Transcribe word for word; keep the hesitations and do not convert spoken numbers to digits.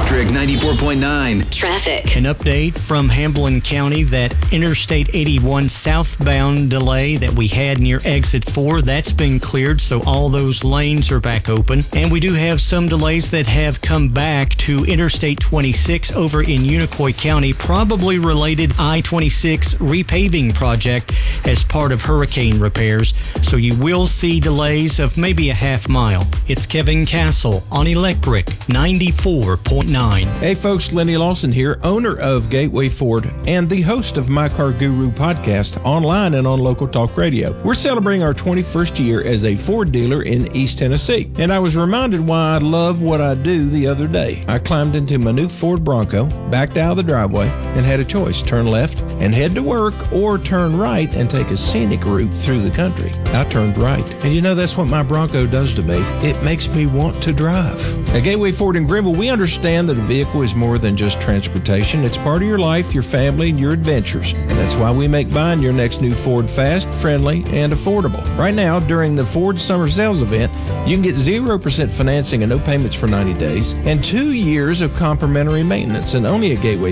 Electric ninety-four point nine. Traffic. An update from Hamblin County, that Interstate eighty-one southbound delay that we had near exit four, that's been cleared, so all those lanes are back open. And we do have some delays that have come back to Interstate twenty-six over in Unicoi County, probably related I twenty-six repaving project as part of hurricane repairs. So you will see delays of maybe a half mile. It's Kevin Castle on Electric ninety-four point nine. Hey folks, Lenny Lawson here, owner of Gateway Ford and the host of My Car Guru podcast online and on Local Talk Radio. We're celebrating our twenty-first year as a Ford dealer in East Tennessee, and I was reminded why I love what I do the other day. I climbed into my new Ford Bronco, backed out of the driveway, and had a choice: turn left and head to work, or turn right and take a scenic route through the country. I turned right, and you know that's what my Bronco does to me. It makes me want to drive. At Gateway Ford in Greenville, we understand that a vehicle is more than just transportation. It's part of your life, your family, and your adventures. And that's why we make buying your next new Ford fast, friendly, and affordable. Right now, during the Ford Summer Sales Event, you can get zero percent financing and no payments for ninety days, and two years of complimentary maintenance, and only at Gateway